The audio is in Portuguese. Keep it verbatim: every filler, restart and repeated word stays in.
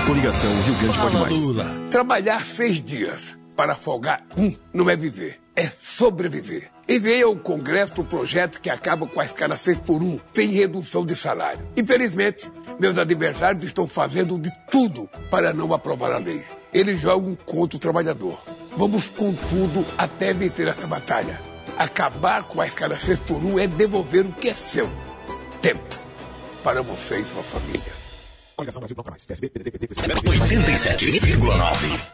Coligação Rio Grande pode mais. Lula. Trabalhar seis dias para folgar um não é viver, é sobreviver. Enviei ao Congresso o projeto que acaba com a escala seis por um, sem redução de salário. Infelizmente, meus adversários estão fazendo de tudo para não aprovar a lei. Eles jogam contra o trabalhador. Vamos com tudo até vencer essa batalha. Acabar com a escala seis por um é devolver o que é seu. Tempo para você e sua família. Coligação Brasil Bloco Mais. P S B, P D T, P T, P C B. oitenta e sete vírgula nove